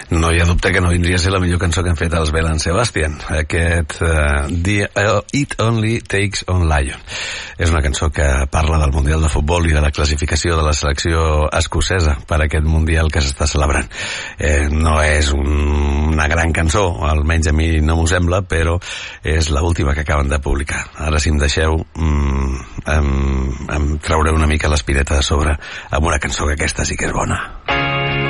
No hi ha dubte que no vindria a ser la millor cançó que han fet els Belle and Sebastian, aquest It Only Takes on Lion. És una cançó que parla del Mundial de Futbol i de la classificació de la selecció escocesa per aquest Mundial que s'està celebrant. No és una gran cançó, almenys a mi no m'ho sembla, però és l'última que acaben de publicar. Ara, si em deixeu, em trauré una mica l'espireta de sobre amb una cançó que aquesta sí que és bona.